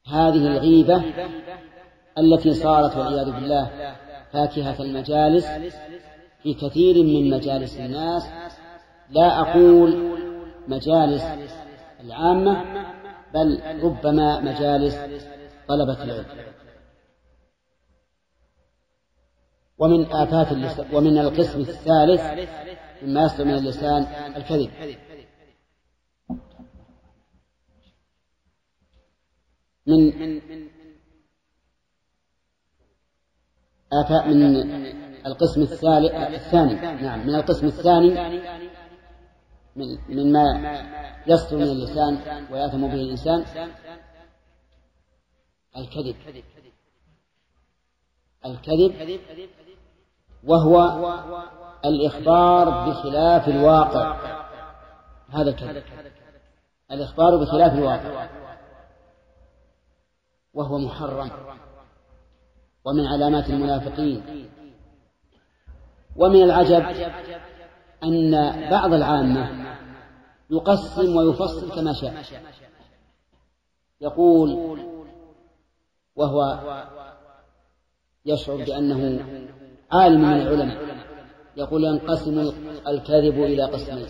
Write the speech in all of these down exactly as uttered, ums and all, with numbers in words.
هذه الغيبة التي صارت والعياذ بالله فاكهة المجالس في كثير من مجالس الناس، لا أقول مجالس العامة بل ربما مجالس طلبة العلم. ومن آفات اللسان ومن القسم الثالث مما يصدر من اللسان الكذب. من آفات من القسم الثالث الثاني نعم من القسم الثاني من مما يصدر من اللسان ويأثم به الإنسان الكذب. الكذب وهو الإخبار بخلاف الواقع. هذا الكذب، الإخبار بخلاف الواقع، وهو محرم ومن علامات المنافقين. ومن العجب أن بعض العامة يقسم ويفصل كما شاء، يقول وهو يشعر بأنه عالم من العلماء، يقول ينقسم الكذب إلى قسمين: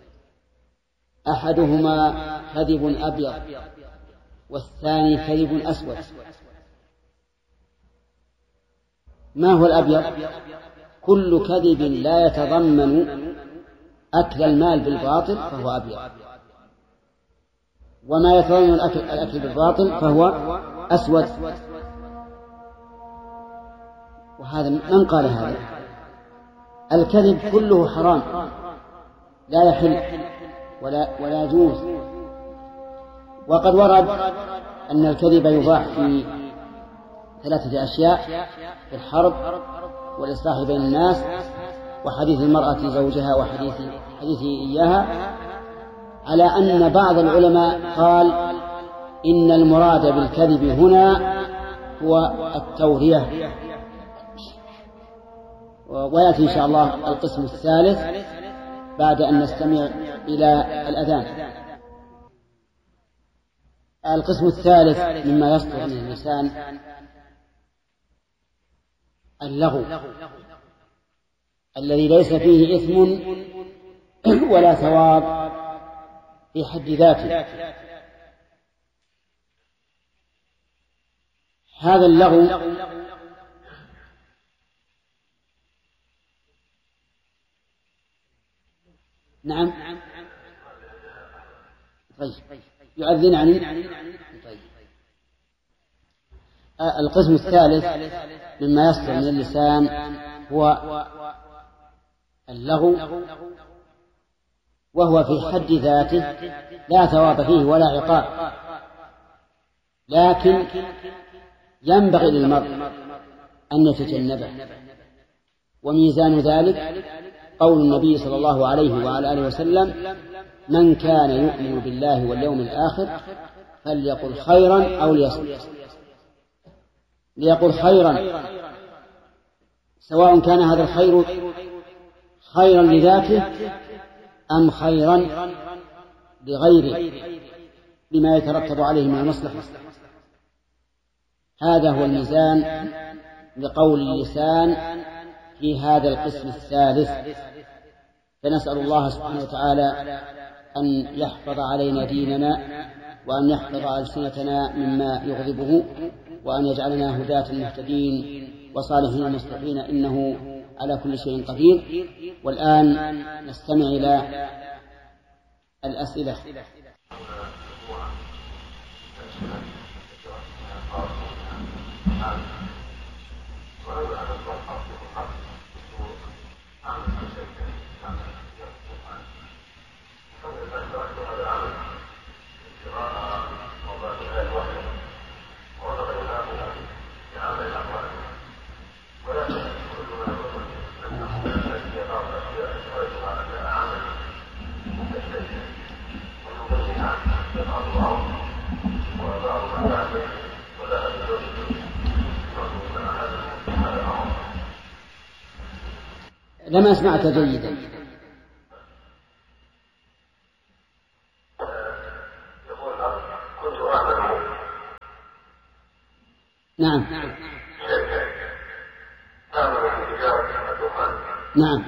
أحدهما كذب أبيض والثاني كذب أسود. ما هو الأبيض؟ كل كذب لا يتضمن أكل المال بالباطل فهو أبيض، وما يتضمن الأكل بالباطل فهو أسود. وهذا من قال هذا؟ الكذب كله حرام لا يحل ولا, ولا يجوز. وقد ورد أن الكذب يباح في ثلاثة أشياء: في الحرب والإصلاح بين الناس وحديث المرأة زوجها وحديث حديثه إياها، على أن بعض العلماء قال إن المراد بالكذب هنا هو التورية. ويأتي إن شاء الله القسم الثالث بعد أن نستمع إلى الأذان. القسم الثالث مما يصدر من اللسان اللغو الذي ليس فيه إثم ولا ثواب في حد ذاته. هذا اللغو نعم طيب يؤذن عني طيب. القسم الثالث مما يصدر من اللسان هو اللغو، وهو في حد ذاته لا ثواب فيه ولا عقاب، لكن ينبغي للمرء أن يتجنبه. وميزان ذلك قول النبي صلى الله عليه وعلى آله وسلم: من كان يؤمن بالله واليوم الآخر فليقل خيرا أو ليصمت. ليقل خيرا سواء كان هذا الخير خيرا لذاته أم خيرا لغيره لما يترتب عليه من المصلحة. هذا هو الميزان لقول اللسان في هذا القسم الثالث. فنسأل الله سبحانه وتعالى أن يحفظ علينا ديننا وأن يحفظ ألسنتنا مما يغضبه، وأن يجعلنا هداة مهتدين وصالحين مصلحين، إنه على كل شيء قدير. والآن نستمع إلى الأسئلة. لما سمعت جيدا. نعم نعم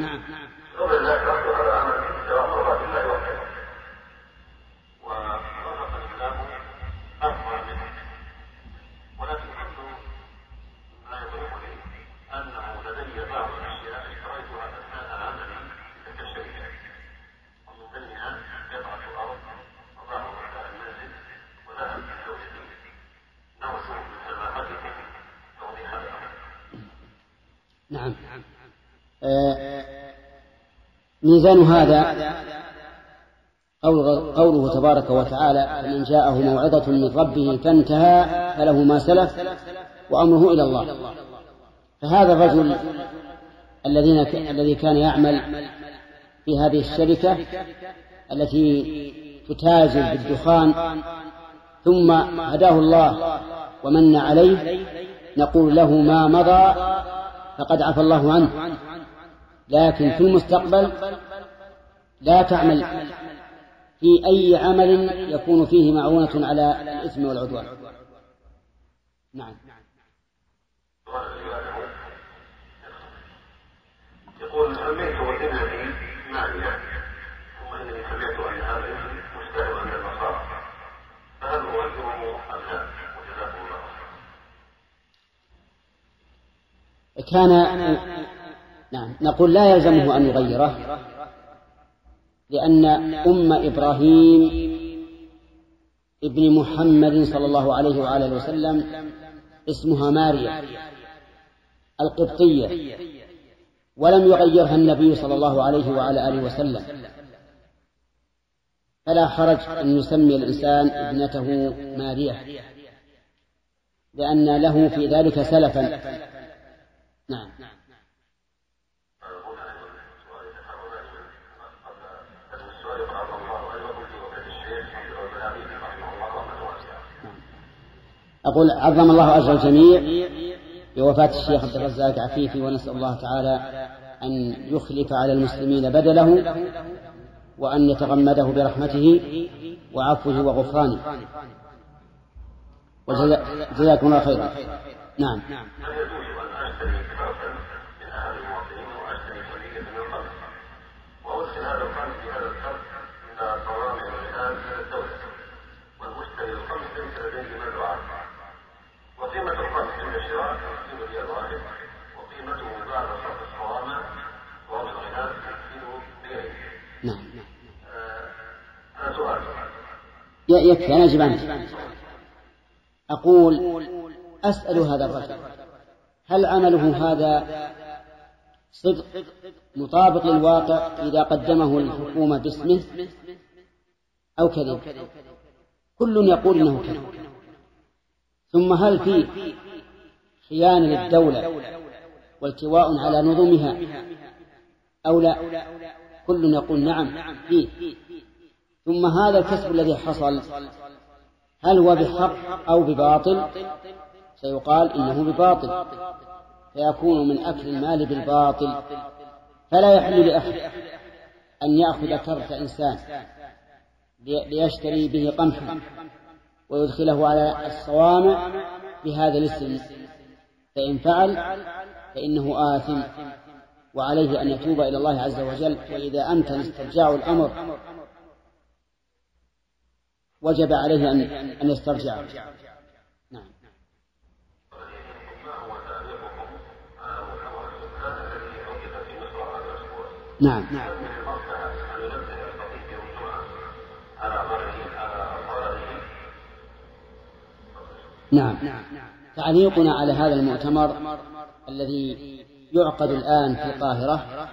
نعم آه ميزان هذا قوله تبارك وتعالى فمن جاءه موعظة من ربه فانتهى فله ما سلف وأمره إلى الله. فهذا الرجل الذين الذي كان يعمل في هذه الشركة التي تتاجر بالدخان ثم هداه الله ومن عليه، نقول له ما مضى فقد عفى الله عنه، لكن في المستقبل لا تعمل في أي عمل يكون فيه معونة على الإثم والعدوان. نعم. يقول سمعت ابنتي مالية ثم إنني سمعت أن هذا الاسم مشتهر عند النصارى، فهل أغيره أم لا؟ وجزاكم الله خيرا. كان نعم نقول لا يلزمه أن يغيره، لأن أم إبراهيم ابن محمد صلى الله عليه وآله وسلم اسمها ماريا القبطية، ولم يغيرها النبي صلى الله عليه وعلى آله وسلم، فلا حرج أن يسمي الإنسان ابنته ماريا لأن له في ذلك سلفا. نعم. أقول عظم الله أجر الجميع بوفاة الشيخ عبد الرزاق عفيفي، ونسأل الله تعالى أن يخلف على المسلمين بدله وأن يتغمده برحمته وعفوه وغفرانه، وجزاكم الله خيرا. نعم. نعم. يكفي أنا أجيب عنه. أقول أسأل هذا الرجل هل عمله هذا صدق مطابق للواقع إذا قدمه الحكومة باسمه أو كذب؟ كل يقول إنه كذب. ثم هل في خيانة للدولة والتواء على نظمها أو لا؟ كل يقول نعم فيه. ثم هذا الكسب الذي حصل هل هو بحق أو بباطل؟ سيقال إنه بباطل، فيكون من أكل المال بالباطل، فلا يحل لأحد أن يأخذ كرت إنسان ليشتري به قمحا ويدخله على الصوامع بهذا الاسم، فإن فعل فإنه آثم وعليه أن يتوب إلى الله عز وجل، وإذا أمكن استرجاع الأمر وجب عليه أن أن يسترجع. نعم. نعم. نعم. تعليقنا على هذا المؤتمر الذي يعقد الآن في القاهرة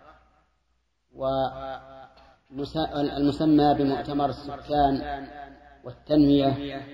والمسمى بمؤتمر السكان والتنمية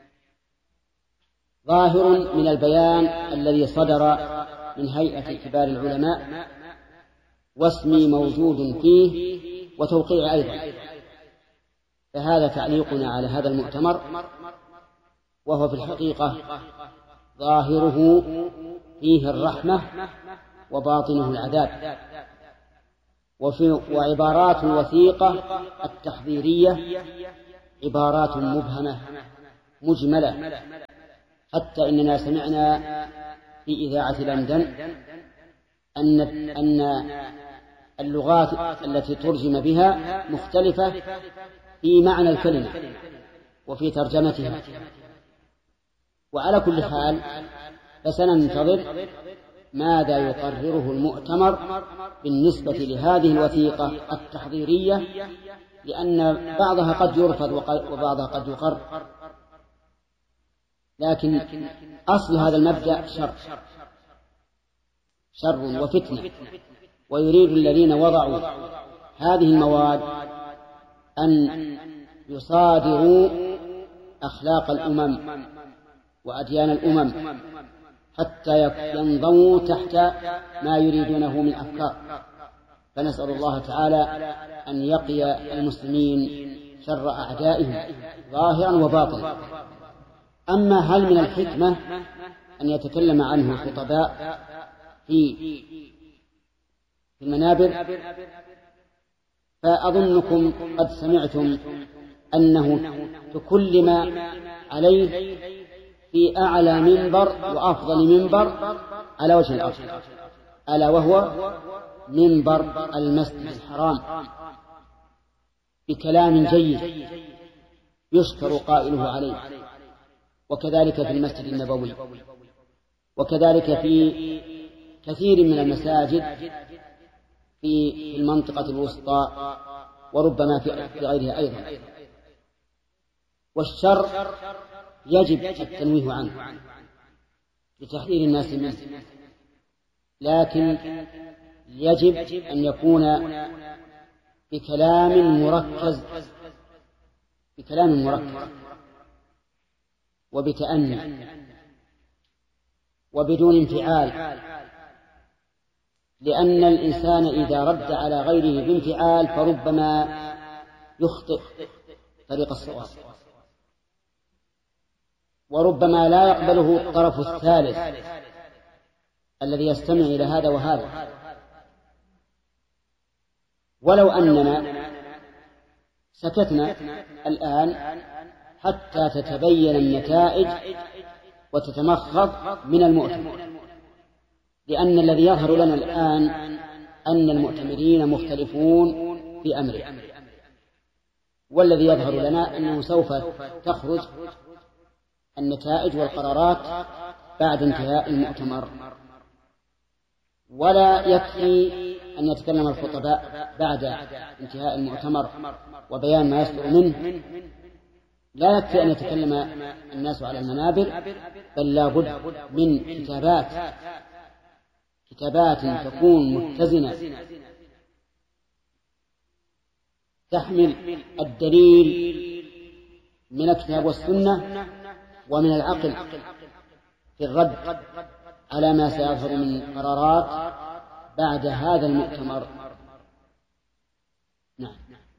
ظاهر من البيان الذي صدر من هيئة كبار العلماء، واسمي موجود فيه وتوقيع أيضا. فهذا تعليقنا على هذا المؤتمر، وهو في الحقيقة ظاهره فيه الرحمة وباطنه العذاب، وفي وعبارات الوثيقة التحذيرية عبارات مبهمة مجملة حتى إننا سمعنا في إذاعة لندن أن أن اللغات التي ترجم بها مختلفة في معنى الكلمة وفي ترجمتها. وعلى كل حال فسننتظر ماذا يقرره المؤتمر بالنسبة لهذه الوثيقة التحضيرية، لأن بعضها قد يرفض وبعضها قد يقر، لكن أصل هذا المبدأ شر شر وفتنة. ويريد الذين وضعوا هذه المواد أن يصادروا أخلاق الأمم وأديان الأمم حتى ينضووا تحت ما يريدونه من أفكار. فنسأل الله تعالى أن يقي المسلمين شر أعدائهم ظاهرا وباطنا. أما هل من الحكمة أن يتكلم عنه الخطباء في في المنابر؟ فأظنكم قد سمعتم أنه تكلم عليه في أعلى منبر وأفضل منبر على وجه الأرض، ألا وهو منبر المسجد الحرام، بكلام جيد يشكر قائله عليه، وكذلك في المسجد النبوي، وكذلك في كثير من المساجد في المنطقة الوسطى، وربما في غيرها أيضا. والشر يجب التنويه عنه لتحذير الناس منه، لكن يجب أن يكون بكلام مركز بكلام مركز وبتأني وبدون انفعال، لأن الإنسان إذا رد على غيره بانفعال فربما يخطئ طريق الصواب، وربما لا يقبله الطرف الثالث الذي يستمع إلى هذا وهذا. ولو أننا سكتنا الآن حتى تتبين النتائج وتتمخض من المؤتمر، لأن الذي يظهر لنا الآن أن المؤتمرين مختلفون في أمره، والذي يظهر لنا أنه سوف تخرج النتائج والقرارات بعد انتهاء المؤتمر. ولا يكفي أن يتكلم الخطباء بعد انتهاء المؤتمر وبيان ما يصدر منه، لا يكفي أن يتكلم الناس على المنابر، بل لا بد من كتابات كتابات تكون متزنة تحمل الدليل من الكتاب والسنة ومن العقل في الرد على ما سيظهر من قرارات بعد هذا المؤتمر. نعم.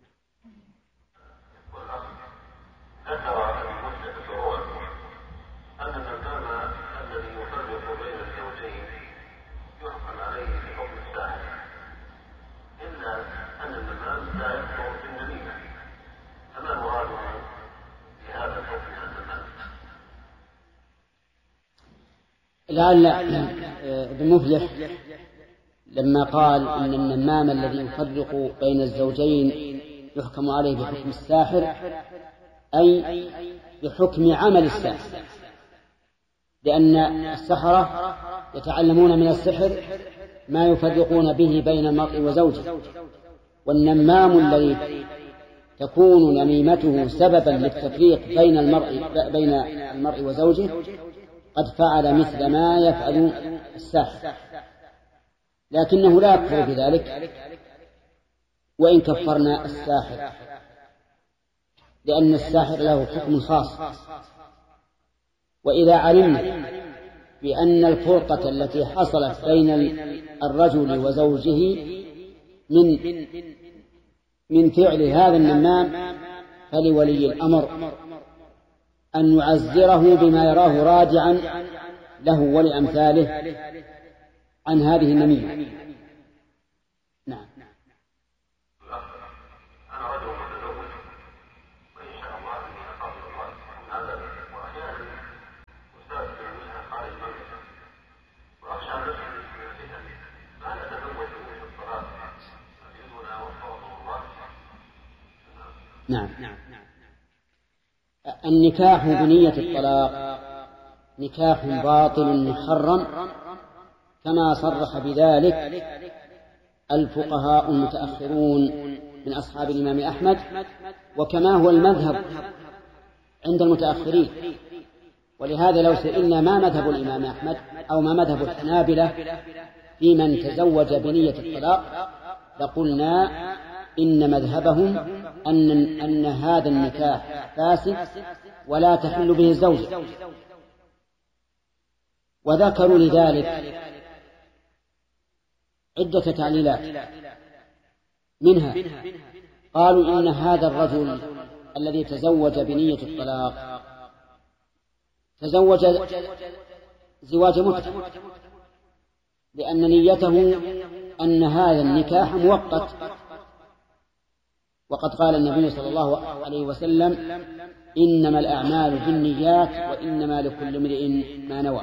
ذكر المسلم الأول أن النمام الذي يفرق بين الزوجين يحكم عليه بحكم الساحر، إلا أن النمام لا يكفر بالنميمة، فما مراده بهذا الحكم عن النمام؟ لعل ابن مفلح لما قال إن النمام الذي يفرق بين الزوجين يحكم عليه بحكم الساحر، أي بحكم عمل الساحر، لأن السحرة يتعلمون من السحر ما يفرقون به بين المرء وزوجه، والنمام الذي تكون نميمته سببا للتفريق بين المرء بين المرء وزوجه قد فعل مثل ما يفعل الساحر، لكنه لا يكفر بذلك وإن كفرنا الساحر، لأن الساحر له حكم خاص. وإذا علمنا بأن الفرقة التي حصلت بين الرجل وزوجه من من فعل هذا النمام، فلولي الأمر أن يعزره بما يراه راجعا له ولأمثاله عن هذه النميمة. نعم. أنا رجل متزوج وإن شاء الله أني أقابل الله هذا، وأحيانا أستاذ نعم. النكاح بنية الطلاق نكاح باطل محرم، كما صرح بذلك الفقهاء المتأخرون من أصحاب الإمام أحمد، وكما هو المذهب عند المتأخرين. ولهذا لو سئلنا ما مذهب الإمام أحمد أو ما مذهب الحنابلة في من تزوج بنية الطلاق لقلنا إن مذهبهم أن, أن هذا النكاح فاسد ولا تحل به الزوجة. وذكروا لذلك عدة تعليلات، منها قالوا إن هذا الرجل الذي تزوج بنية الطلاق تزوج زواج متعة، لأن نيته أن هذا النكاح مؤقت، وقد قال النبي صلى الله عليه وسلم إنما الأعمال بالنيات وإنما لكل امرئ ما نوى.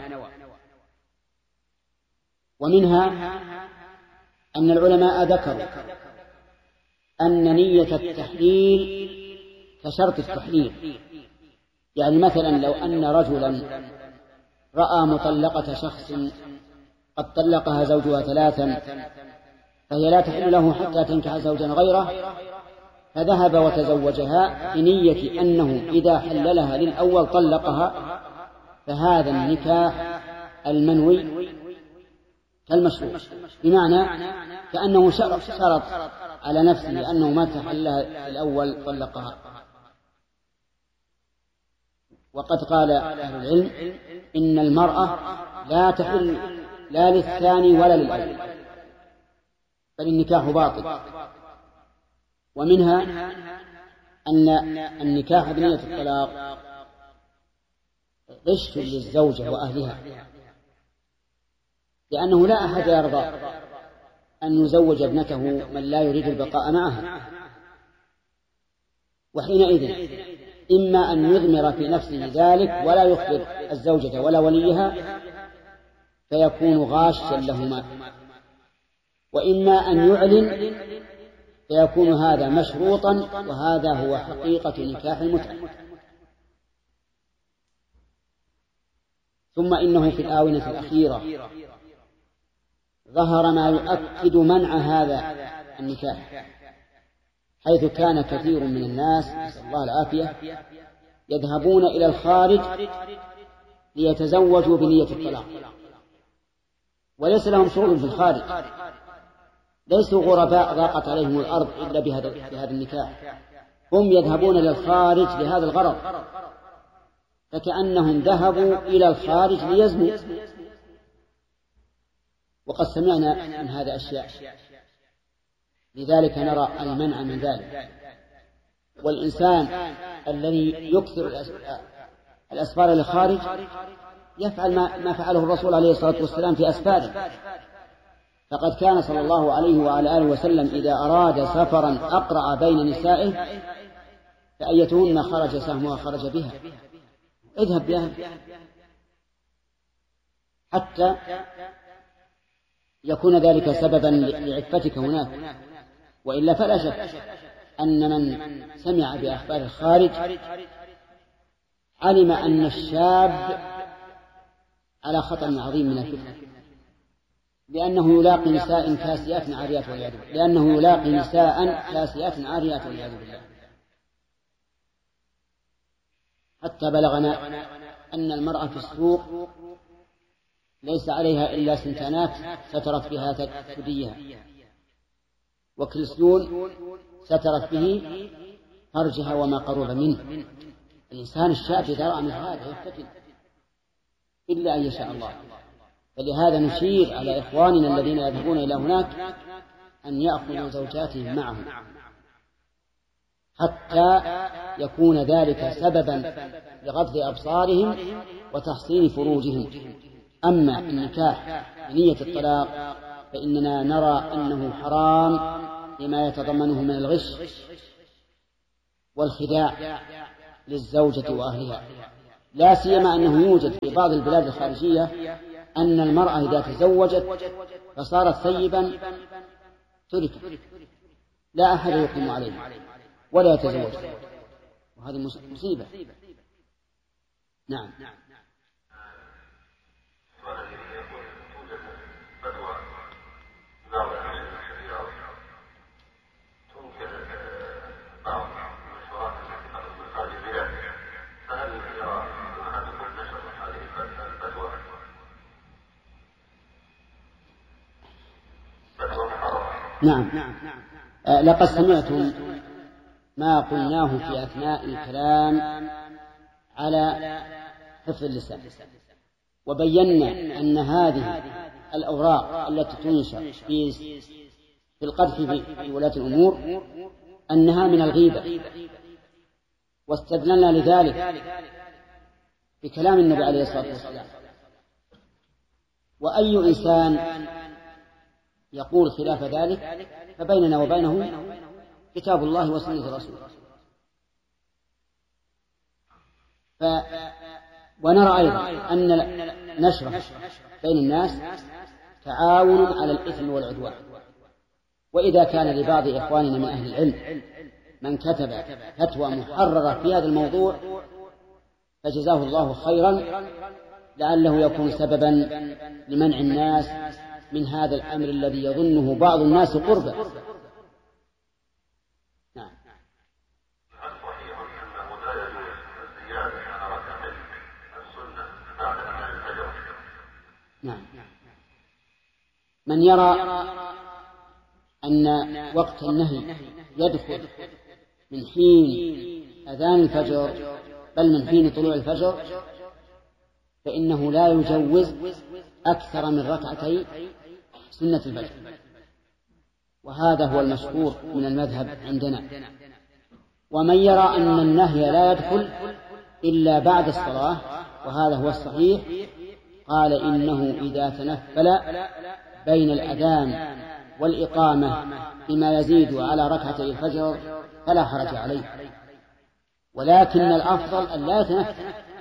ومنها أن العلماء ذكروا أن نية التحليل كشرط التحليل، يعني مثلا لو أن رجلا رأى مطلقة شخص قد طلقها زوجها ثلاثا فهي لا تحل له حتى تنكح زوجا غيره، فذهب وتزوجها بنية أنه إذا حللها للأول طلقها، فهذا النكاح المنوي كالمشروع، بمعنى كأنه شرط على نفسه أنه ما تحلها الأول طلقها. وقد قال أهل العلم إن المرأة لا تحل لا للثاني ولا للأول، بل النكاح باطل. ومنها أن النكاح بنية الطلاق غش للزوجة وأهلها، لأنه لا أحد يرضى أن يزوج ابنته من لا يريد البقاء معها، وحينئذ إما أن يضمر في نفسه ذلك ولا يخبر الزوجة ولا وليها فيكون غاشا لهما، وإما أن يعلن فيكون هذا مشروطا، وهذا هو حقيقة نكاح المتعة. ثم إنه في الآونة الأخيرة ظهر ما يؤكد منع هذا النكاح، حيث كان كثير من الناس نسأل الله العافية يذهبون إلى الخارج ليتزوجوا بنية الطلاق، وليس لهم شغل في الخارج، ليسوا غرباء ضاقت عليهم الأرض إلا بهذا, بهذا النكاح، هم يذهبون إلى الخارج لهذا الغرض، فكأنهم ذهبوا إلى الخارج ليزنوا. وقد سمعنا من هذا أشياء، لذلك نرى المنع من ذلك. والإنسان الذي يكثر الأسفار للخارج يفعل ما فعله الرسول عليه الصلاة والسلام في أسفاره، فقد كان صلى الله عليه وعلى آله وسلم إذا أراد سفرا أقرع بين نسائه فأيتهن خرج سهمها خرج بها، اذهب بها حتى يكون ذلك سببا لعفتك هناك. وإلا فلا شك أن من سمع بأخبار الخارج علم أن الشاب على خطر عظيم من الفتنة، لأنه يلاقي نساء كاسيات عاريات والعياذ بالله، لأنه يلاقي نساء كاسيات عاريات والعياذ بالله، حتى بلغنا أن المرأة في السوق ليس عليها إلا سنتانات سترت بها ثديها، وكلسون سترت به فرجها وما قرب منه. الإنسان الشاب إذا رأى من هذا يفتتن إلا أن يشاء الله. فلهذا نشير على إخواننا الذين يذهبون إلى هناك أن يأخذوا زوجاتهم معهم حتى يكون ذلك سببا لغض أبصارهم وتحصين فروجهم. أما النكاح بنية الطلاق فإننا نرى أنه حرام لما يتضمنه من الغش والخداع للزوجة وأهلها، لا سيما أنه يوجد في بعض البلاد الخارجية أن المرأة إذا تزوجت فصارت ثيبا تركت لا أحد يقوم عليها، ولا يتزوج، وهذه مصيبة. نعم. نعم. آه لقد سمعتم ما قلناه في أثناء الكلام على حفظ اللسان، وبينا أن هذه الأوراق التي تنشر في في القذف في ولاة الأمور أنها من الغيبة، واستدللنا لذلك بكلام النبي عليه الصلاة والسلام. وأي إنسان يقول خلاف ذلك فبيننا وبينه كتاب الله وسنة رسوله. ف... ونرى أيضا أن نشره بين الناس تعاون على الإثم والعدوان. وإذا كان لبعض إخواننا من أهل العلم من كتب فتوى محررة في هذا الموضوع فجزاه الله خيرا، لعله يكون سببا لمنع الناس من هذا الأمر الذي يظنه بعض الناس قربا. نعم. نعم. من يرى أن وقت النهي يدخل من حين أذان الفجر بل من حين طلوع الفجر فإنه لا يجوز أكثر من ركعتي سنة الفجر، وهذا هو المشهور من المذهب عندنا. ومن يرى أن النهي لا يدخل إلا بعد الصلاة وهذا هو الصحيح قال إنه إذا تنفل بين الأذان والإقامة بما يزيد على ركعتي الفجر فلا حرج عليه، ولكن الأفضل أن لا يتنفل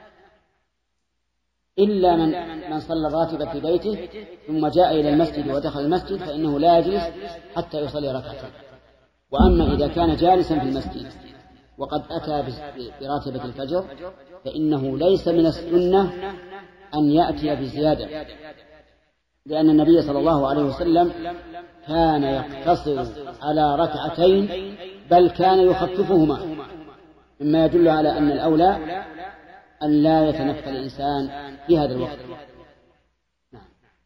إلا من من صلى الراتبة في بيته ثم جاء إلى المسجد ودخل المسجد فإنه لا يجلس حتى يصلي ركعتين. وأما إذا كان جالسا في المسجد وقد أتى براتبة الفجر فإنه ليس من السنة أن يأتي بزيادة، لأن النبي صلى الله عليه وسلم كان يقتصر على ركعتين بل كان يخففهما، مما يدل على أن الأولى أن لا يتنفل الإنسان في هذا الوقت. نعم.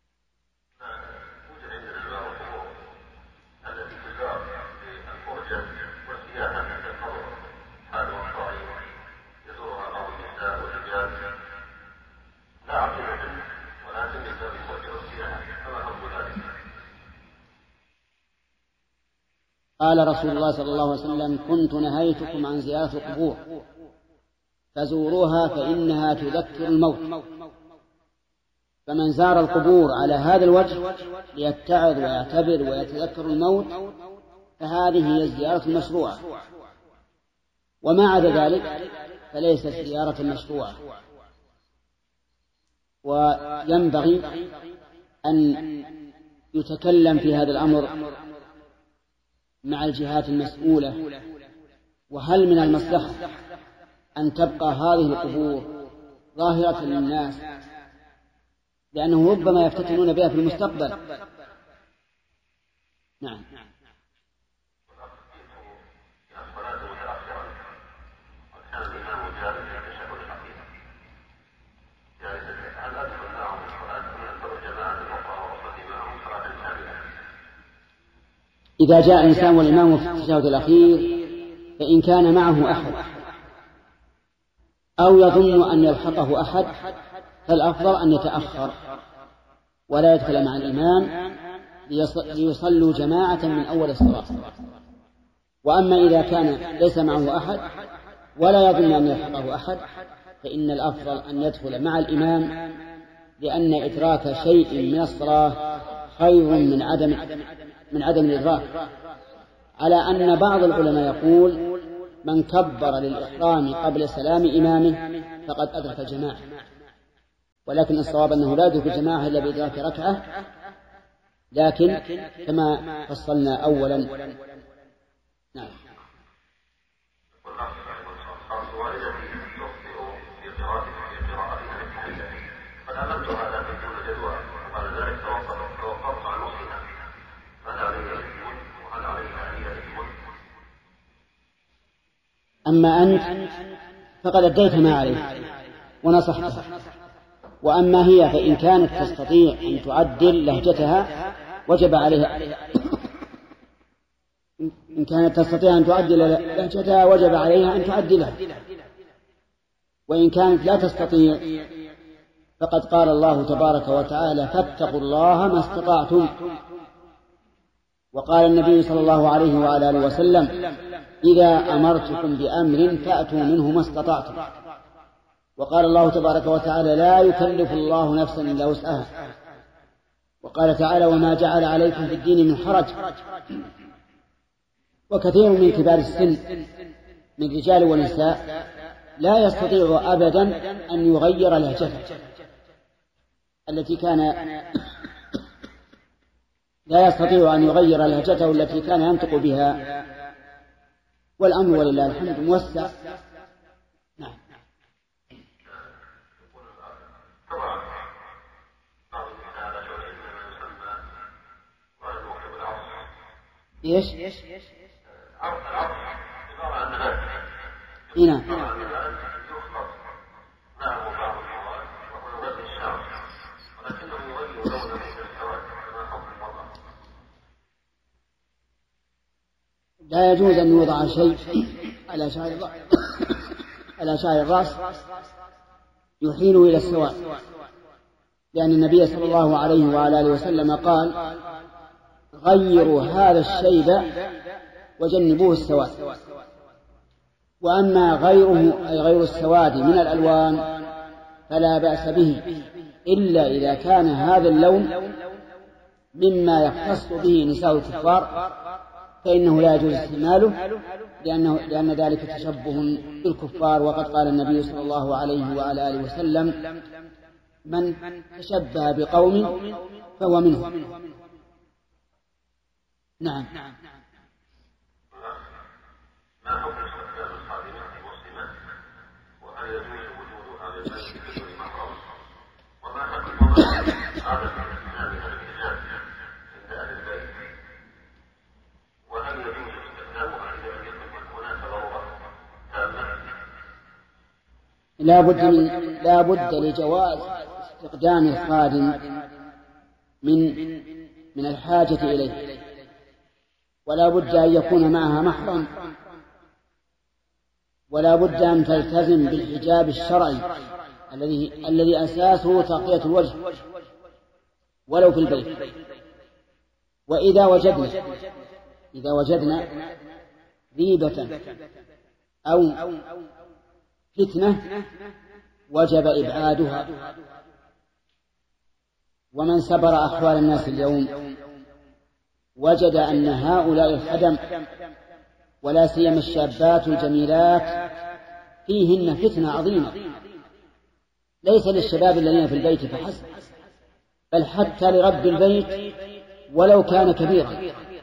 قال رسول الله صلى الله عليه وسلم كنت نهيتكم عن زيارة القبور فزوروها فإنها تذكر الموت. فمن زار القبور على هذا الوجه ليتعظ ويعتبر ويتذكر الموت فهذه هي الزيارة المشروعة، وما عدا ذلك فليست زيارة مشروعة. وينبغي أن يتكلم في هذا الأمر مع الجهات المسؤولة، وهل من المصلحة أن تبقى هذه القبور ظاهرة للناس لأنه ربما يفتتنون بها في المستقبل. نعم. إذا جاء الإنسان والإمام في التشهد الأخير فإن كان معه أحد أو يظن أن يلحقه أحد فالأفضل أن يتأخر ولا يدخل مع الإمام ليصلوا جماعة من أول الصلاة. وأما إذا كان ليس معه أحد ولا يظن أن يلحقه أحد فإن الأفضل أن يدخل مع الإمام، لأن إدراك شيء من الصلاة خير من عدم من عدم الإدراك، على أن بعض العلماء يقول من كبر للإحرام قبل سلام إمامه فقد أدرك الجماعة، ولكن الصواب أنه لا يدرك الجماعة إلا بإدراك ركعة، لكن كما فصلنا أولا. نعم. عملت هذا في كل جدوى وقال ذلك توقفت عن وصفها، هل عليها إثم وهل عليها هي إثم؟ أما أنت فقد أديت ما عليك ونصحتها، وأما هي فإن كانت تستطيع أن تعدل لهجتها وجب عليها إن كانت تستطيع أن تعدل لهجتها وجب عليها أن تعدلها، وإن كانت لا تستطيع فقد قال الله تبارك وتعالى فاتقوا الله ما استطعتم. وقال النبي صلى الله عليه وعلى آله وسلم إذا أمرتكم بأمر فأتوا منه ما استطعتم. وقال الله تبارك وتعالى لا يكلف الله نفسا إلا وسعها. وقال تعالى وما جعل عليكم في الدين من حرج. وكثير من كبار السن من رجال ونساء لا يستطيع أبدا أن يغير لهجته التي كان لا يستطيع أن يغير لهجته التي كان ينطق بها، والأمر ولله الحمد موسع. نعم. ايش؟ هنا لا يجوز أن يوضع شيء على شعر على شعر الرأس يحيل إلى السواء، لأن النبي صلى الله عليه وعلى آله وسلم قال غيروا هذا الشيب وجنبوه السواد. وأما غيره أي غير السواد من الألوان فلا بأس به إلا إذا كان هذا اللون مما يختص به نساء الكفار فإنه لا يجوز استعماله، لأنه لأن ذلك تشبه بالكفار. وقد قال النبي صلى الله عليه وعلى آله وسلم من تشبه بقوم فهو منهم. نعم. ما حكم استخدام الخادمات المسلمات؟ وهل يجوز وجود هذا البيت بدون محرم؟ وما حكم عادة استخدامها الحجاب عند أهل البيت؟ وهل يجوز استخدامها إذا لم يكن هناك ضرورة تامة؟ لا بد من لا بد لجواز استخدام الخادم من من الحاجة إليه، ولا بد أن يكون معها محرم، ولا بد أن تلتزم بالحجاب الشرعي الذي الذي أساسه تغطية الوجه ولو في البيت. وإذا وجدنا إذا وجدنا ريبة أو فتنة وجب إبعادها. ومن سبر أحوال الناس اليوم وجد أن هؤلاء الخدم ولا سيما الشابات الجميلات فيهن فتنة عظيمة، ليس للشباب الذين في البيت فحسب، بل حتى لرب البيت ولو كان كبيرا.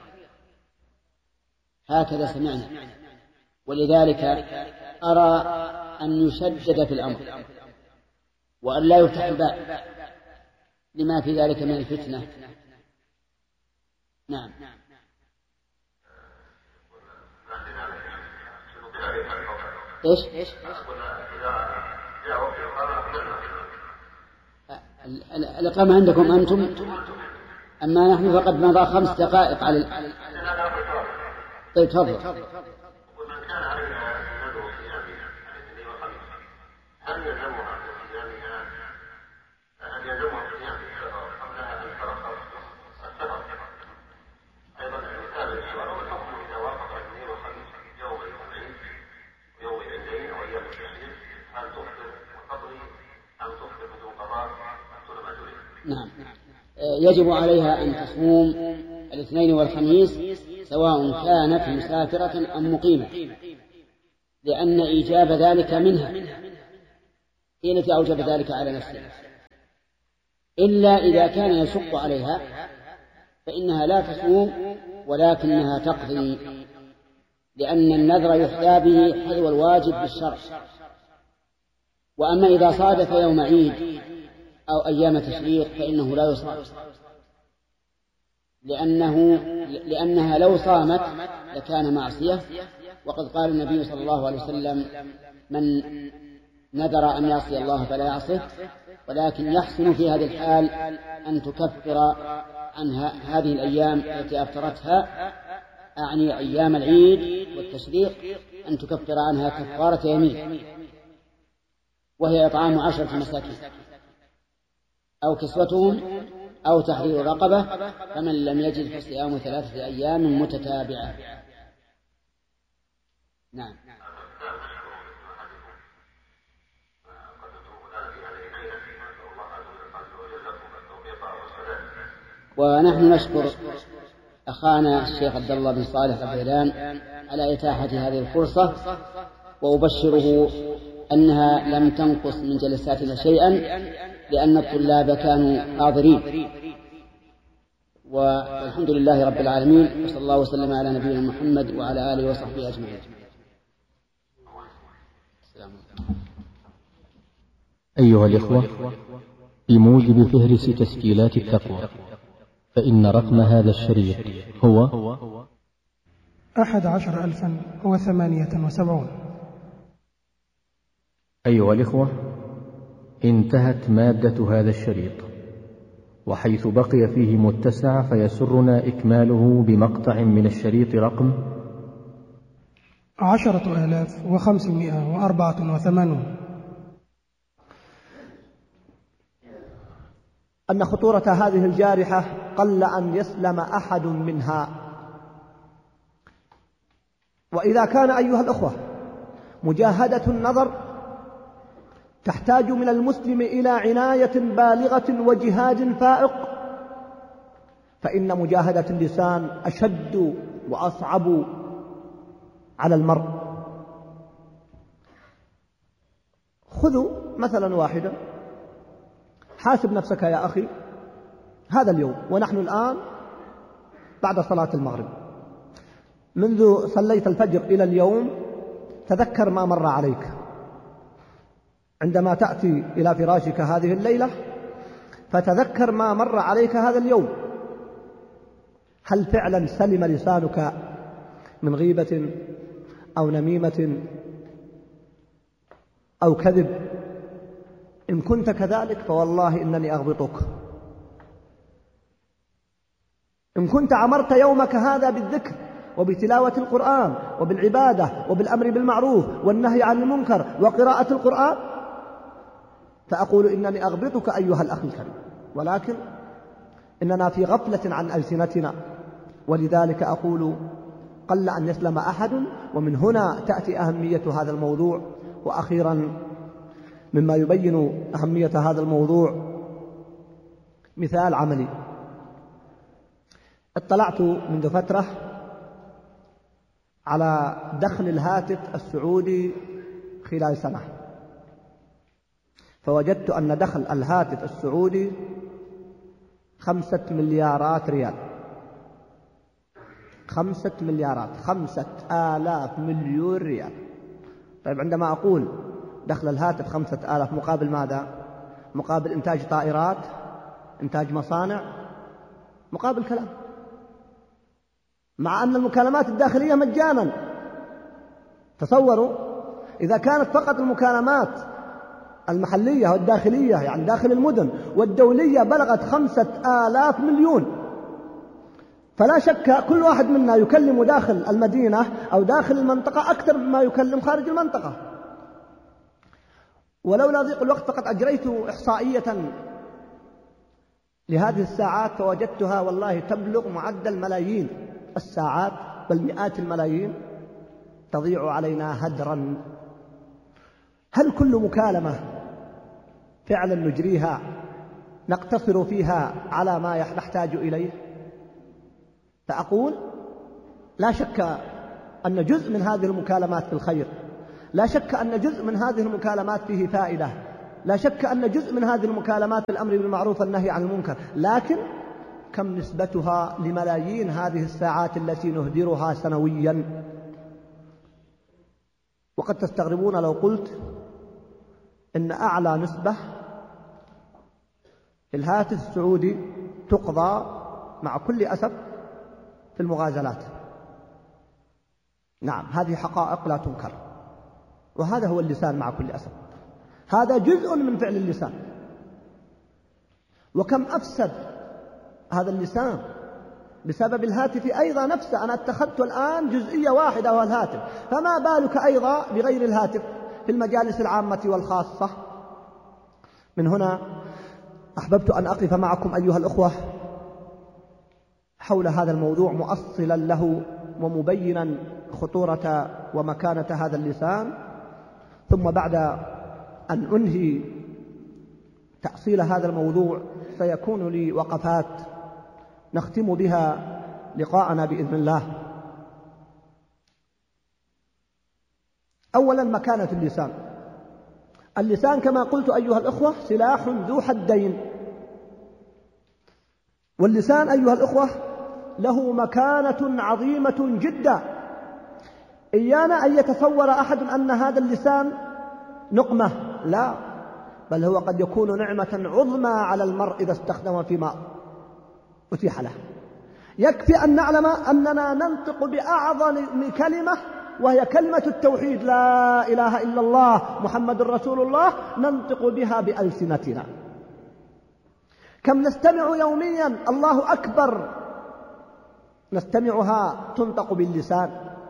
هكذا سمعنا. ولذلك أرى أن يشدد في الأمر وأن لا يفتح الباب لما في ذلك من الفتنة. نعم. إيش؟ إيش؟ الإقامة عندكم أنتم، أما نحن فقد مضى خمس دقائق على ال... طيب تفضل. ومن كان عليها نذر صيامها الاثنين والخميس هل يلزمها بصيامها هل يلزمها بصيام السفر قبلها أن ترخص السفر؟ أيضا مثال السؤال والحكم إذا وافق الاثنين والخميس يوم الاثنين ويوم الاثنين أو أيام التشريق هل تفطر وتقضي أم تفطر بدون قضاء أكثر ما تريد؟ نعم. يجب عليها أن تصوم الاثنين والخميس سواء كانت مسافرة أم مقيمة، لأن إيجاب ذلك منها هي التي أوجب ذلك على نفسها، إلا إذا كان يشق عليها فإنها لا تصوم ولكنها تقضي، لأن النذر يحيى به حذو الواجب بالشرع. وأما إذا صادف يوم عيد أو أيام تشريق فإنه لا يصام، لأنه لأنها لو صامت لكان معصية. وقد قال النبي صلى الله عليه وسلم: من نذر أن يعصي الله فلا يعصه، ولكن يحسن في هذه الحال أن تكفر عن هذه الأيام التي أفطرتها، أعني أيام العيد والتشريق، أن تكفر عنها كفارة يمين، وهي إطعام عشرة مساكين أو كسوتهم أو تحرير رقبة، فمن لم يجد فصيام ثلاثة أيام متتابعة. نعم. ونحن نشكر أخانا الشيخ عبد الله بن صالح الغيلان على إتاحة هذه الفرصة، وأبشره أنها لم تنقص من جلساتنا شيئا، لأن الطلاب كانوا حاضرين. والحمد لله رب العالمين، وصلى الله وسلم على نبينا محمد وعلى آله وصحبه أجمعين. أيها الإخوة، بموجب فهرس تسجيلات التقوى، فإن رقم هذا الشريط هو أحد عشر ألفا وثمانية وسبعون. أيها الإخوة، انتهت مادة هذا الشريط، وحيث بقي فيه متسع فيسرنا إكماله بمقطع من الشريط رقم عشرة آلاف وخمسمائة وأربعة وثمانون. أن خطورة هذه الجارحة قل أن يسلم أحد منها، وإذا كان أيها الأخوة مجاهدة النظر تحتاج من المسلم إلى عناية بالغة وجهاد فائق، فإن مجاهدة اللسان أشد وأصعب على المرء. خذوا مثلا واحدا، حاسب نفسك يا أخي هذا اليوم، ونحن الآن بعد صلاة المغرب، منذ صليت الفجر إلى اليوم تذكر ما مر عليك. عندما تأتي إلى فراشك هذه الليلة فتذكر ما مر عليك هذا اليوم. هل فعلا سلم لسانك من غيبة أو نميمة أو كذب؟ إن كنت كذلك فوالله إنني أغبطك. إن كنت عمرت يومك هذا بالذكر وبتلاوة القرآن وبالعبادة وبالأمر بالمعروف والنهي عن المنكر وقراءة القرآن، فأقول إنني أغبطك أيها الأخ الكريم، ولكن إننا في غفلة عن ألسنتنا، ولذلك أقول قل أن يسلم أحد. ومن هنا تأتي أهمية هذا الموضوع. وأخيرا مما يبين أهمية هذا الموضوع مثال عملي. اطلعت منذ فترة على دخل الهاتف السعودي خلال سنة، فوجدت أن دخل الهاتف السعودي خمسة مليارات ريال. خمسة مليارات، خمسة آلاف مليون ريال. طيب عندما أقول دخل الهاتف خمسة آلاف مقابل ماذا؟ مقابل إنتاج طائرات، إنتاج مصانع، مقابل كلام، مع أن المكالمات الداخلية مجانا. تصوروا إذا كانت فقط المكالمات المحلية والداخلية يعني داخل المدن والدولية بلغت خمسة آلاف مليون، فلا شك كل واحد منا يكلم داخل المدينة أو داخل المنطقة أكثر مما يكلم خارج المنطقة. ولولا ضيق الوقت فقد أجريت إحصائية لهذه الساعات فوجدتها والله تبلغ معدل ملايين الساعات، بل مئات الملايين تضيع علينا هدرا. هل كل مكالمة فعلا نجريها نقتصر فيها على ما نحتاج إليه؟ فأقول لا شك أن جزء من هذه المكالمات في الخير، لا شك أن جزء من هذه المكالمات فيه فائدة، لا شك أن جزء من هذه المكالمات الأمر بالمعروف والنهي عن المنكر، لكن كم نسبتها لملايين هذه الساعات التي نهدرها سنويا؟ وقد تستغربون لو قلت إن أعلى نسبة في الهاتف السعودي تقضى مع كل أسف في المغازلات. نعم، هذه حقائق لا تنكر، وهذا هو اللسان مع كل أسف، هذا جزء من فعل اللسان. وكم أفسد هذا اللسان بسبب الهاتف أيضا نفسه. أنا اتخذت الآن جزئية واحدة وهو الهاتف، فما بالك أيضا بغير الهاتف في المجالس العامة والخاصة. من هنا أحببت أن أقف معكم أيها الأخوة حول هذا الموضوع مؤصلا له ومبينا خطورة ومكانة هذا اللسان. ثم بعد أن أنهي تأصيل هذا الموضوع سيكون لي وقفات نختم بها لقاءنا بإذن الله. أولا، مكانة اللسان. اللسان كما قلت أيها الأخوة سلاح ذو حدين، واللسان أيها الأخوة له مكانة عظيمة جدا. إيانا أن يتصور أحد أن هذا اللسان نقمة، لا، بل هو قد يكون نعمة عظمى على المرء إذا استخدم فيما أتيح له. يكفي أن نعلم أننا ننطق بأعظم كلمة وهي كلمة التوحيد، لا إله إلا الله محمد رسول الله، ننطق بها بألسنتنا. كم نستمع يوميا الله أكبر، نستمعها تنطق باللسان.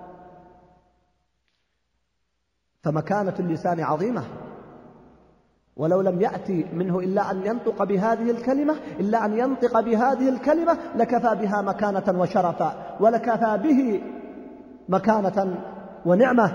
فمكانة اللسان عظيمة، ولو لم يأتي منه إلا أن ينطق بهذه الكلمة إلا أن ينطق بهذه الكلمة لكفى بها مكانة وشرفا، ولكفى به مكانة ونعمة.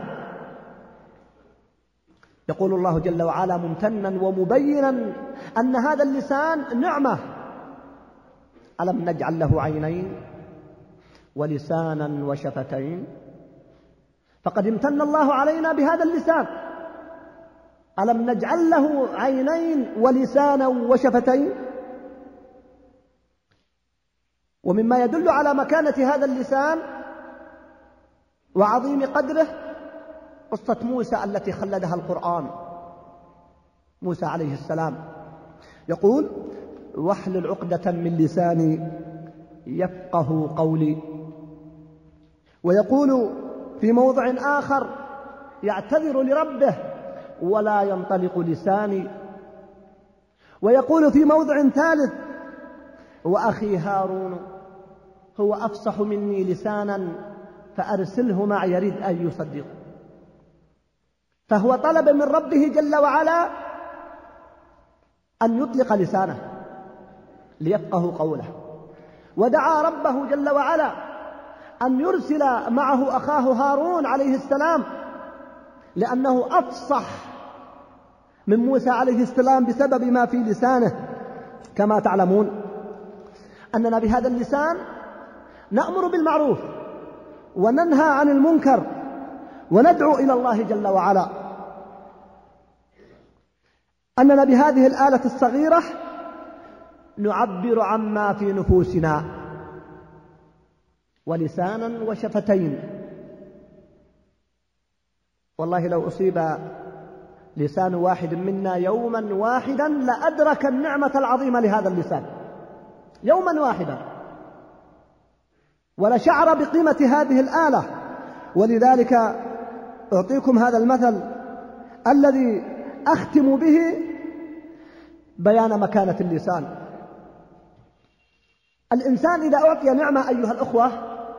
يقول الله جل وعلا ممتنا ومبينا أن هذا اللسان نعمة: ألم نجعل له عينين ولسانا وشفتين. فقد امتن الله علينا بهذا اللسان. ألم نجعل له عينين ولسانا وشفتين. ومما يدل على مكانة هذا اللسان وعظيم قدره قصة موسى التي خلدها القرآن. موسى عليه السلام يقول: واحلل عقدة من لساني يفقه قولي. ويقول في موضع آخر يعتذر لربه: ولا ينطلق لساني. ويقول في موضع ثالث: وأخي هارون هو أفصح مني لسانا فأرسله معي يريد أن يصدق. فهو طلب من ربه جل وعلا أن يطلق لسانه ليفقه قوله، ودعا ربه جل وعلا أن يرسل معه أخاه هارون عليه السلام، لأنه أفصح من موسى عليه السلام بسبب ما في لسانه. كما تعلمون أننا بهذا اللسان نأمر بالمعروف وننهى عن المنكر وندعو إلى الله جل وعلا. أننا بهذه الآلة الصغيرة نعبر عما في نفوسنا، ولسانا وشفتين. والله لو أصيب لسان واحد منا يوما واحدا لأدرك النعمة العظيمة لهذا اللسان يوما واحدا، ولشعر بقيمة هذه الآلة. ولذلك أعطيكم هذا المثل الذي أختم به بيان مكانة اللسان. الإنسان إذا أعطي نعمة أيها الأخوة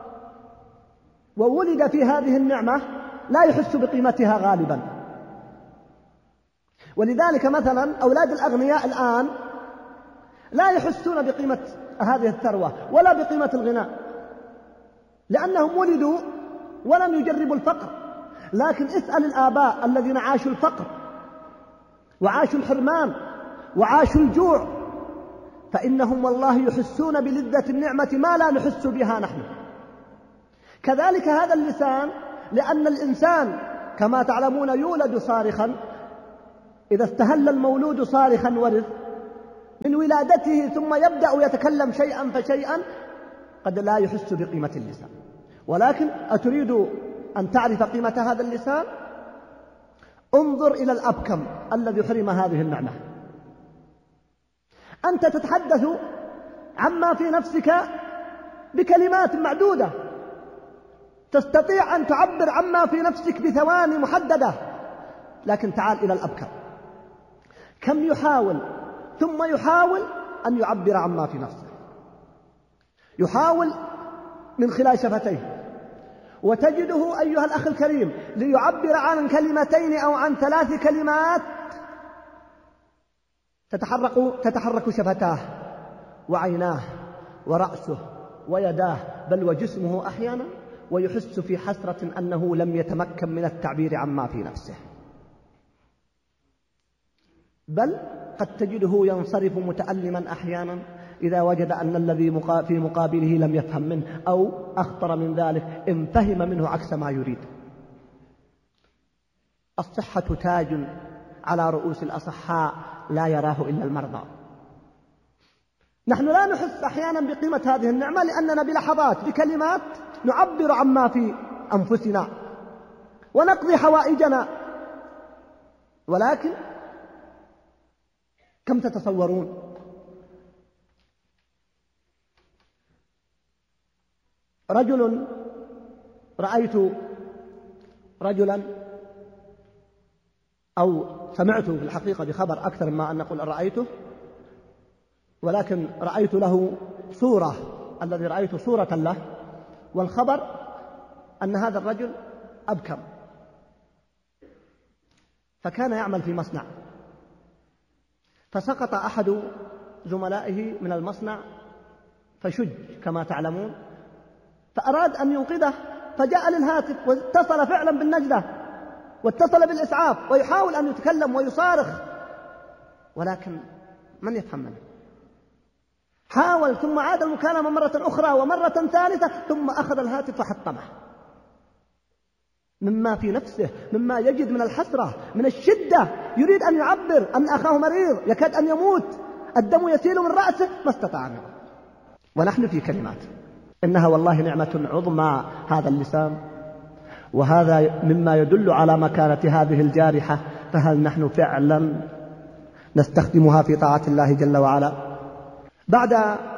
وولد في هذه النعمة لا يحس بقيمتها غالبا. ولذلك مثلا أولاد الأغنياء الآن لا يحسون بقيمة هذه الثروة ولا بقيمة الغناء، لأنهم ولدوا ولم يجربوا الفقر. لكن اسأل الآباء الذين عاشوا الفقر وعاشوا الحرمان وعاشوا الجوع، فإنهم والله يحسون بلذة النعمة ما لا نحس بها نحن. كذلك هذا اللسان، لأن الإنسان كما تعلمون يولد صارخا، إذا استهل المولود صارخا ورث من ولادته ثم يبدأ يتكلم شيئا فشيئا قد لا يحس بقيمة اللسان. ولكن أتريد أن تعرف قيمة هذا اللسان؟ انظر إلى الأبكم الذي حرم هذه النعمة. أنت تتحدث عما في نفسك بكلمات معدودة، تستطيع أن تعبر عما في نفسك بثواني محددة، لكن تعال إلى الأبكر، كم يحاول ثم يحاول أن يعبر عما في نفسه، يحاول من خلال شفتيه، وتجده أيها الأخ الكريم ليعبر عن كلمتين أو عن ثلاث كلمات تتحرك تتحرك شفتاه وعيناه ورأسه ويداه بل وجسمه أحيانا، ويحس في حسرة أنه لم يتمكن من التعبير عما في نفسه، بل قد تجده ينصرف متألما أحيانا إذا وجد أن الذي في مقابله لم يفهم منه، أو أخطر من ذلك إن فهم منه عكس ما يريد. الصحة تاج على رؤوس الأصحاء لا يراه إلا المرضى. نحن لا نحس أحيانا بقيمة هذه النعمة لأننا بلحظات بكلمات نعبر عما في أنفسنا ونقضي حوائجنا، ولكن كم تتصورون رجل رأيت رجلا أو سمعت في الحقيقة بخبر أكثر مما أن نقول رأيته، ولكن رأيت له صورة، الذي رأيت صورة له، والخبر أن هذا الرجل أبكم، فكان يعمل في مصنع، فسقط أحد زملائه من المصنع فشج كما تعلمون، فأراد أن ينقذه، فجاء للهاتف واتصل فعلا بالنجدة واتصل بالإسعاف ويحاول أن يتكلم ويصارخ، ولكن من يفهم منه. حاول ثم عاد المكالمة مرة أخرى ومرة ثالثة، ثم أخذ الهاتف فحطمه مما في نفسه، مما يجد من الحسرة، من الشدة، يريد أن يعبر أن أخاه مريض يكاد أن يموت، الدم يسيل من رأسه، ما استطاع منه. ونحن في كلمات، إنها والله نعمة عظمى هذا اللسان، وهذا مما يدل على مكانة هذه الجارحة، فهل نحن فعلا نستخدمها في طاعة الله جل وعلا؟ بعد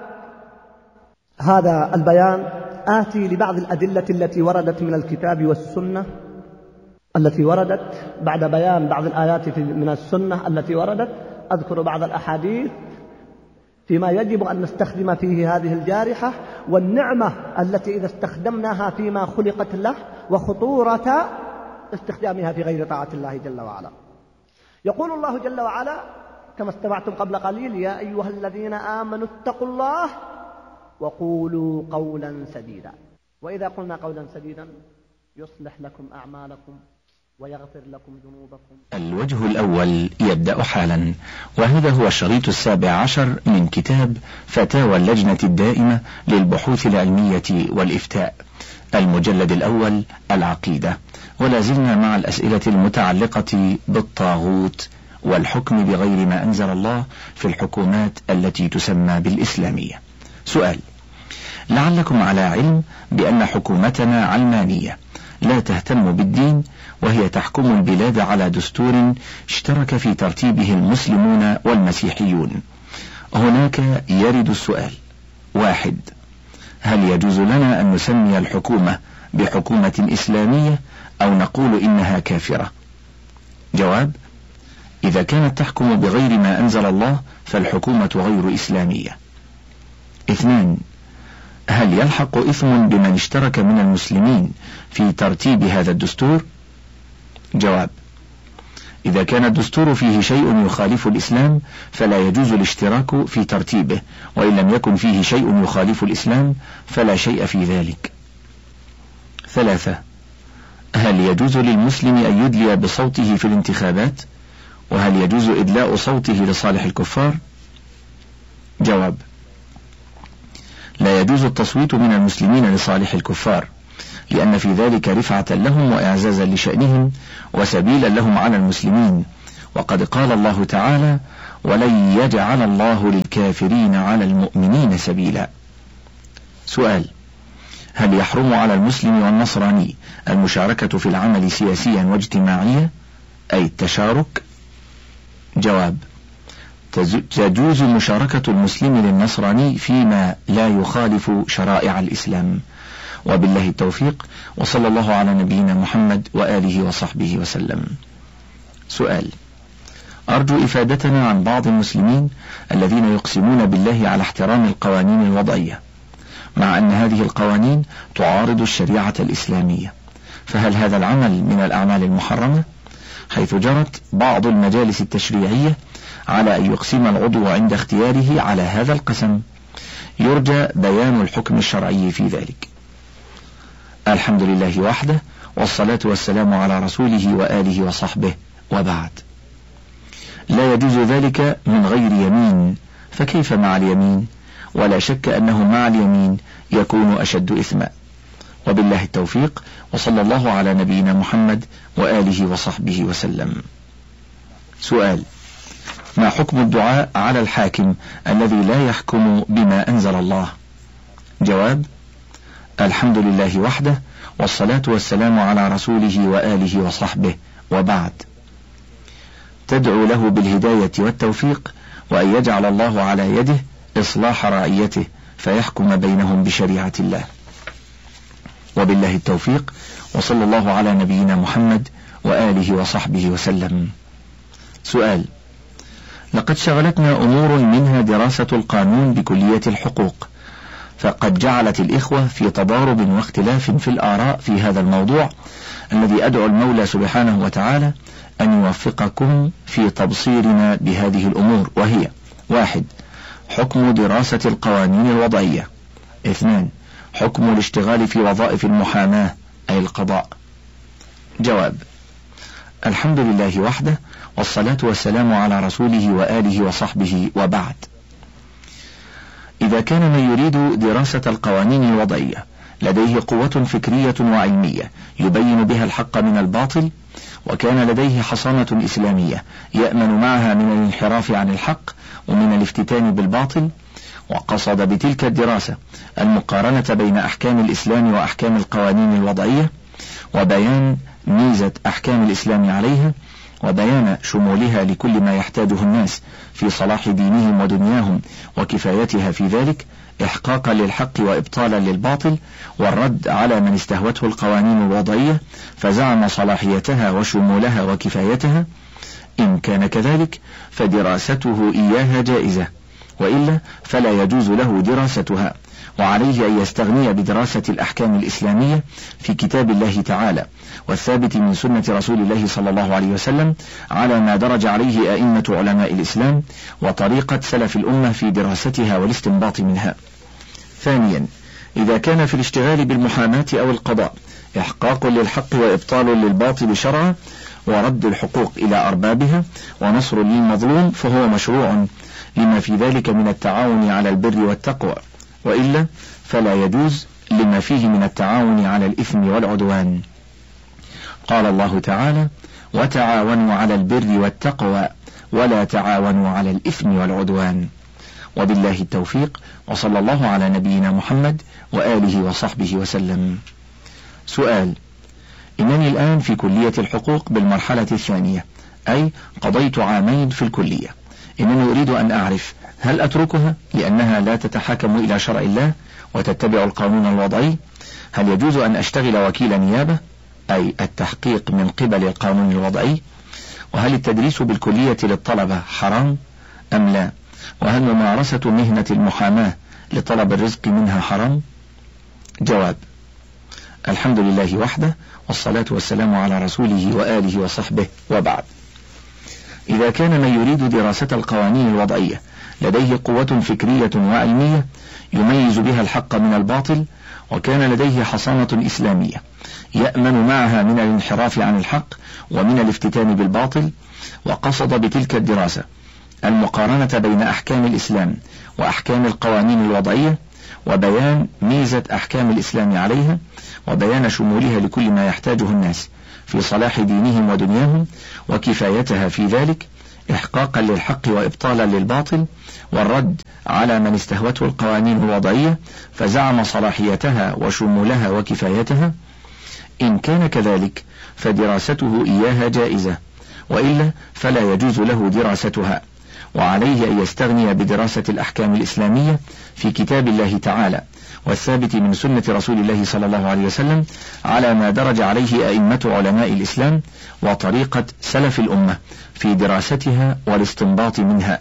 هذا البيان آتي لبعض الأدلة التي وردت من الكتاب والسنة، التي وردت بعد بيان بعض الآيات من السنة التي وردت، أذكر بعض الأحاديث فيما يجب أن نستخدم فيه هذه الجارحة، والنعمة التي إذا استخدمناها فيما خلقت له، وخطورة استخدامها في غير طاعة الله جل وعلا. يقول الله جل وعلا كما استمعتم قبل قليل: يا أيها الذين آمنوا اتقوا الله وقولوا قولا سديدا. وإذا قلنا قولا سديدا يصلح لكم أعمالكم ويغفر لكم ذنوبكم. الوجه الأول يبدأ حالا، وهذا هو الشريط السابع عشر من كتاب فتاوى اللجنة الدائمة للبحوث العلمية والإفتاء، المجلد الأول العقيدة، ولا زلنا مع الأسئلة المتعلقة بالطاغوت والحكم بغير ما أنزل الله في الحكومات التي تسمى بالإسلامية. سؤال: لعلكم على علم بأن حكومتنا علمانية لا تهتم بالدين، وهي تحكم البلاد على دستور اشترك في ترتيبه المسلمون والمسيحيون. هناك يرد السؤال: واحد، هل يجوز لنا أن نسمي الحكومة بحكومة إسلامية أو نقول إنها كافرة؟ جواب: إذا كانت تحكم بغير ما أنزل الله فالحكومة غير إسلامية. اثنان، هل يلحق إثم بمن اشترك من المسلمين في ترتيب هذا الدستور؟ جواب: إذا كان الدستور فيه شيء يخالف الإسلام فلا يجوز الاشتراك في ترتيبه، وإن لم يكن فيه شيء يخالف الإسلام فلا شيء في ذلك. ثلاثة، هل يجوز للمسلم أن يدلي بصوته في الانتخابات؟ وهل يجوز إدلاء صوته لصالح الكفار؟ جواب: لا يجوز التصويت من المسلمين لصالح الكفار، لأن في ذلك رفعة لهم وإعزازا لشأنهم وسبيلا لهم على المسلمين، وقد قال الله تعالى: ولن يجعل الله للكافرين على المؤمنين سبيلا. سؤال: هل يحرم على المسلم والنصراني المشاركة في العمل سياسيا واجتماعيا، أي التشارك؟ جواب: تجوز مشاركة المسلم للنصراني فيما لا يخالف شرائع الإسلام. وبالله التوفيق، وصلى الله على نبينا محمد وآله وصحبه وسلم. سؤال: أرجو إفادتنا عن بعض المسلمين الذين يقسمون بالله على احترام القوانين الوضعية، مع أن هذه القوانين تعارض الشريعة الإسلامية، فهل هذا العمل من الأعمال المحرمة؟ حيث جرت بعض المجالس التشريعية على أن يقسم العضو عند اختياره على هذا القسم، يرجى بيان الحكم الشرعي في ذلك. الحمد لله وحده، والصلاة والسلام على رسوله وآله وصحبه، وبعد. لا يجوز ذلك من غير يمين، فكيف مع اليمين؟ ولا شك أنه مع اليمين يكون أشد إثما. وبالله التوفيق، وصلى الله على نبينا محمد وآله وصحبه وسلم. سؤال: ما حكم الدعاء على الحاكم الذي لا يحكم بما أنزل الله؟ جواب: الحمد لله وحده، والصلاة والسلام على رسوله وآله وصحبه، وبعد. تدعو له بالهداية والتوفيق، وأن يجعل الله على يده إصلاح رعيته فيحكم بينهم بشريعة الله. وبالله التوفيق، وصلى الله على نبينا محمد وآله وصحبه وسلم. سؤال: لقد شغلتنا أمور منها دراسة القانون بكلية الحقوق، فقد جعلت الإخوة في تضارب واختلاف في الآراء في هذا الموضوع، الذي أدعو المولى سبحانه وتعالى أن يوفقكم في تبصيرنا بهذه الأمور، وهي: واحد، حكم دراسة القوانين الوضعية. اثنان، حكم الاشتغال في وظائف المحاماة أي القضاء. جواب: الحمد لله وحده، والصلاة والسلام على رسوله وآله وصحبه، وبعد. إذا كان من يريد دراسة القوانين الوضعية لديه قوة فكرية وعلمية يبين بها الحق من الباطل، وكان لديه حصانة إسلامية يأمن معها من الانحراف عن الحق ومن الافتتان بالباطل، وقصد بتلك الدراسة المقارنة بين أحكام الإسلام وأحكام القوانين الوضعية، وبيان ميزة أحكام الإسلام عليها، وبيان شمولها لكل ما يحتاجه الناس في صلاح دينهم ودنياهم وكفايتها في ذلك، إحقاقا للحق وإبطالا للباطل، والرد على من استهوته القوانين الوضعية فزعم صلاحيتها وشمولها وكفايتها، إن كان كذلك فدراسته إياها جائزة، وإلا فلا يجوز له دراستها، وعليه أن يستغني بدراسة الأحكام الإسلامية في كتاب الله تعالى والثابت من سنة رسول الله صلى الله عليه وسلم على ما درج عليه أئمة علماء الإسلام وطريقة سلف الأمة في دراستها والاستنباط منها. ثانيا، إذا كان في الاشتغال بالمحاماة أو القضاء إحقاق للحق وإبطال للباطل شرعا ورد الحقوق إلى أربابها ونصر للمظلوم، فهو مشروع لما في ذلك من التعاون على البر والتقوى، وإلا فلا يجوز لما فيه من التعاون على الإثم والعدوان. قال الله تعالى: وتعاونوا على البر والتقوى ولا تعاونوا على الإثم والعدوان. وبالله التوفيق، وصلى الله على نبينا محمد وآله وصحبه وسلم. سؤال: إنني الآن في كلية الحقوق بالمرحلة الثانية، أي قضيت عامين في الكلية. إنني أريد أن أعرف هل أتركها لأنها لا تتحاكم إلى شرع الله وتتبع القانون الوضعي؟ هل يجوز أن أشتغل وكيل نيابة أي التحقيق من قبل القانون الوضعي؟ وهل التدريس بالكلية للطلبة حرام أم لا؟ وهل ممارسة مهنة المحاماة لطلب الرزق منها حرام؟ جواب: الحمد لله وحده، والصلاة والسلام على رسوله وآله وصحبه، وبعد. إذا كان من يريد دراسة القوانين الوضعية لديه قوة فكرية وعلمية يميز بها الحق من الباطل، وكان لديه حصانة إسلامية يأمن معها من الانحراف عن الحق ومن الافتتان بالباطل، وقصد بتلك الدراسة المقارنة بين أحكام الإسلام وأحكام القوانين الوضعية، وبيان ميزة أحكام الإسلام عليها، وبيان شمولها لكل ما يحتاجه الناس في صلاح دينهم ودنياهم وكفايتها في ذلك، إحقاقا للحق وإبطالا للباطل، والرد على من استهوته القوانين الوضعية فزعم صلاحيتها وشمولها وكفايتها، إن كان كذلك فدراسته إياها جائزة، وإلا فلا يجوز له دراستها، وعليه أن يستغني بدراسة الأحكام الإسلامية في كتاب الله تعالى والثابت من سنة رسول الله صلى الله عليه وسلم على ما درج عليه أئمة علماء الإسلام وطريقة سلف الأمة في دراستها والاستنباط منها.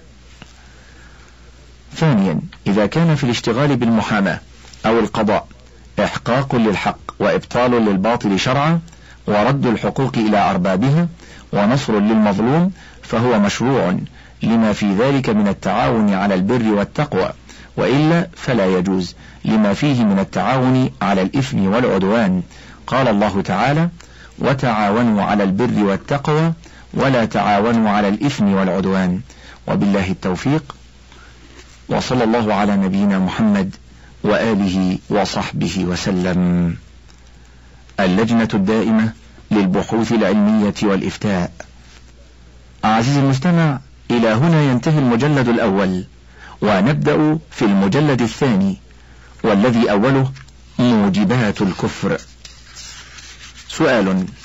ثانيا، إذا كان في الاشتغال بالمحاماة أو القضاء إحقاق للحق وإبطال للباطل شرعا ورد الحقوق إلى أربابها ونصر للمظلوم، فهو مشروع لما في ذلك من التعاون على البر والتقوى، وإلا فلا يجوز لما فيه من التعاون على الإثم والعدوان. قال الله تعالى: وتعاونوا على البر والتقوى ولا تعاونوا على الإثم والعدوان. وبالله التوفيق، وصلى الله على نبينا محمد وآله وصحبه وسلم. اللجنة الدائمة للبحوث العلمية والإفتاء. عزيزي المستمع، إلى هنا ينتهي المجلد الأول، ونبدأ في المجلد الثاني والذي أوله موجبات الكفر. سؤال: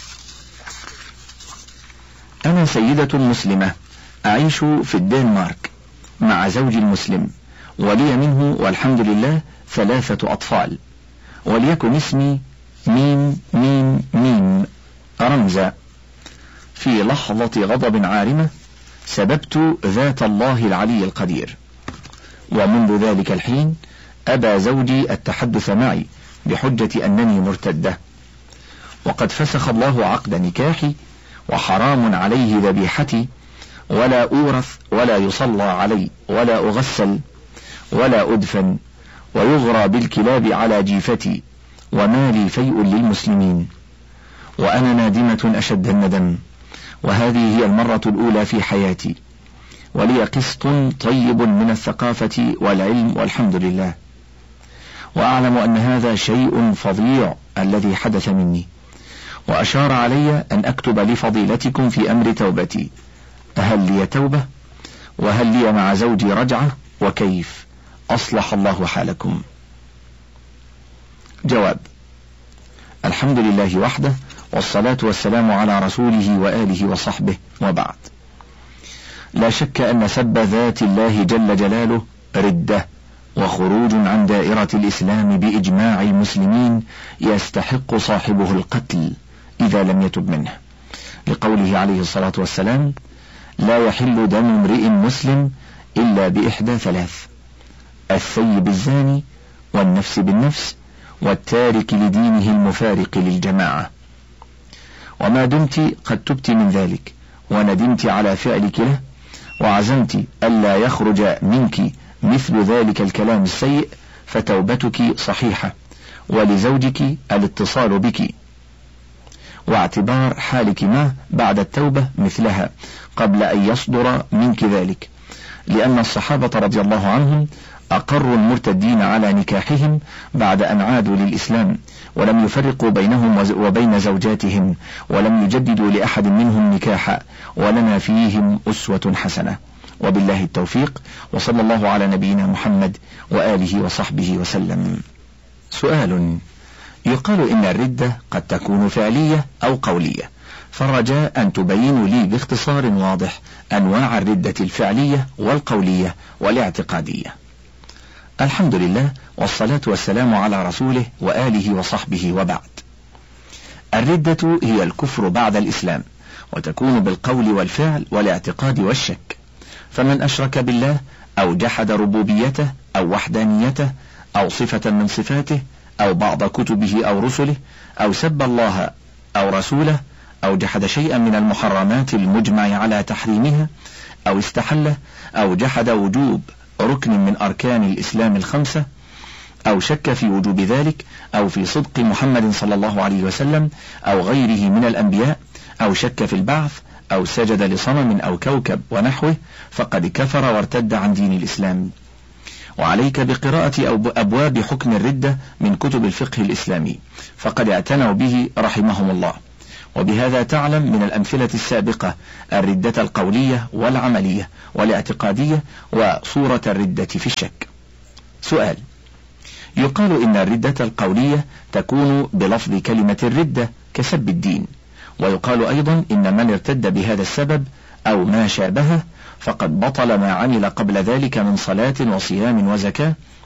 أنا سيدة مسلمة أعيش في الدنمارك مع زوجي المسلم، ولي منه والحمد لله ثلاثة أطفال، وليكن اسمي ميم ميم ميم رمزة. في لحظة غضب عارمة سببت ذات الله العلي القدير، ومنذ ذلك الحين أبى زوجي التحدث معي بحجة أنني مرتدة، وقد فسخ الله عقد نكاحي، وحرام عليه ذبيحتي، ولا أورث ولا يصلى علي ولا أغسل ولا أدفن، ويغرى بالكلاب على جيفتي، ومالي فيء للمسلمين، وأنا نادمة أشد الندم، وهذه هي المرة الأولى في حياتي، ولي قسط طيب من الثقافة والعلم والحمد لله، وأعلم أن هذا شيء فظيع الذي حدث مني، وأشار علي أن أكتب لفضيلتكم في أمر توبتي، هل لي توبة؟ وهل لي مع زوجي رجعة؟ وكيف؟ أصلح الله حالكم. جواب: الحمد لله وحده، والصلاة والسلام على رسوله وآله وصحبه، وبعد. لا شك أن سب ذات الله جل جلاله ردة وخروج عن دائرة الإسلام بإجماع المسلمين، يستحق صاحبه القتل إذا لم يتب منه، لقوله عليه الصلاة والسلام: لا يحل دم امرئ مسلم إلا بإحدى ثلاث: الثيب الزاني، والنفس بالنفس، والتارك لدينه المفارق للجماعة. وما دمت قد تبت من ذلك وندمت على فعلك له، وعزمت ألا يخرج منك مثل ذلك الكلام السيء، فتوبتك صحيحة، ولزوجك الاتصال بك واعتبار حالك معه بعد التوبة مثلها قبل أن يصدر منك ذلك، لأن الصحابة رضي الله عنهم أقروا المرتدين على نكاحهم بعد أن عادوا للإسلام، ولم يفرقوا بينهم وبين زوجاتهم، ولم يجددوا لأحد منهم نكاحا، ولنا فيهم أسوة حسنة. وبالله التوفيق، وصلى الله على نبينا محمد وآله وصحبه وسلم. سؤال: يقال إن الردة قد تكون فعلية أو قولية، فالرجاء أن تبينوا لي باختصار واضح أنواع الردة الفعلية والقولية والاعتقادية. الحمد لله، والصلاة والسلام على رسوله وآله وصحبه، وبعد. الردة هي الكفر بعد الإسلام، وتكون بالقول والفعل والاعتقاد والشك، فمن أشرك بالله أو جحد ربوبيته أو وحدانيته أو صفة من صفاته أو بعض كتبه أو رسله أو سب الله أو رسوله أو جحد شيئا من المحرمات المجمع على تحريمها أو استحله أو جحد وجوب ركن من أركان الإسلام الخمسة أو شك في وجوب ذلك أو في صدق محمد صلى الله عليه وسلم أو غيره من الأنبياء أو شك في البعث أو سجد لصنم أو كوكب ونحوه، فقد كفر وارتد عن دين الإسلام. وعليك بقراءة أبواب حكم الردة من كتب الفقه الإسلامي، فقد اعتنوا به رحمهم الله، وبهذا تعلم من الأمثلة السابقة الردة القولية والعملية والاعتقادية وصورة الردة في الشك. سؤال: يقال إن الردة القولية تكون بلفظ كلمة الردة كسب الدين، ويقال أيضا إن من ارتد بهذا السبب أو ما شابهه فقد بطل ما عمل قبل ذلك من صلاة وصيام وزكاة،